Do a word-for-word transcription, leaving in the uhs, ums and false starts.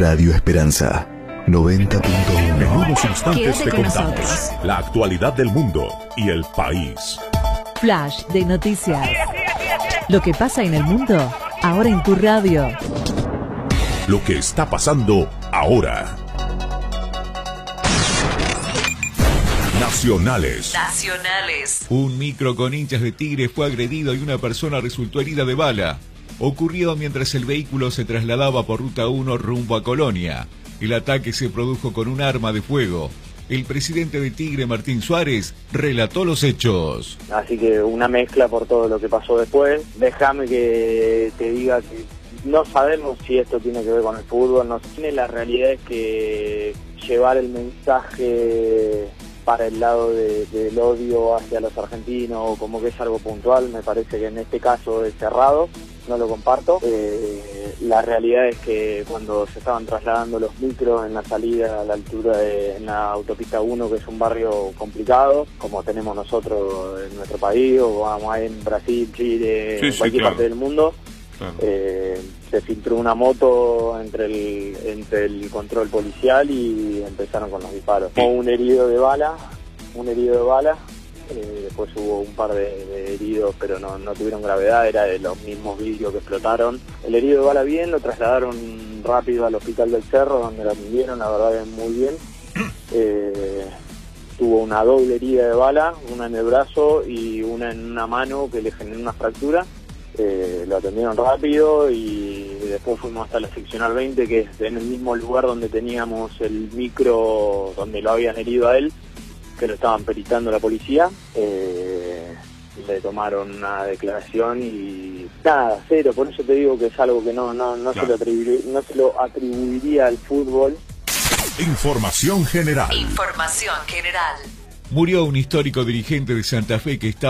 Radio Esperanza noventa punto uno. En unos instantes Quédate te con contamos nosotros. la actualidad del mundo y el país. Flash de noticias. Lo que pasa en el mundo, ahora en tu radio. Lo que está pasando ahora. Nacionales. Nacionales. Un micro con hinchas de Tigre fue agredido y una persona resultó herida de bala. Ocurrió mientras el vehículo se trasladaba por Ruta uno rumbo a Colonia. El ataque se produjo con un arma de fuego. El presidente de Tigre, Martín Suárez, relató los hechos. Así que una mezcla por todo lo que pasó después. Déjame que te diga que no sabemos si esto tiene que ver con el fútbol. No tiene, la realidad es que llevar el mensaje para el lado de, del odio hacia los argentinos, como que es algo puntual, me parece que en este caso es cerrado, no lo comparto. Eh, la realidad es que cuando se estaban trasladando los micros en la salida a la altura de en la autopista uno, que es un barrio complicado, como tenemos nosotros en nuestro país, o vamos a en Brasil, Chile, Sí, en sí, cualquier claro. parte del mundo, Claro. eh, se filtró una moto entre el, entre el control policial y empezaron con los disparos. Hubo un herido de bala, un herido de bala, eh, después hubo un par de, de heridos, pero no, no tuvieron gravedad, era de los mismos vidrios que explotaron. El herido de bala bien, lo trasladaron rápido al hospital del Cerro, donde lo atendieron, la verdad es muy bien. Eh, tuvo una doble herida de bala, una en el brazo y una en una mano que le generó una fractura. Eh, lo atendieron rápido y después fuimos hasta la seccional veinte, que es en el mismo lugar donde teníamos el micro donde lo habían herido a él, que lo estaban peritando la policía. Eh, le tomaron una declaración y nada, cero. Por eso te digo que es algo que no, no, no, Claro. se, lo atribuiría, no se lo atribuiría al fútbol. Información general. Información general. Murió un histórico dirigente de Santa Fe que estaba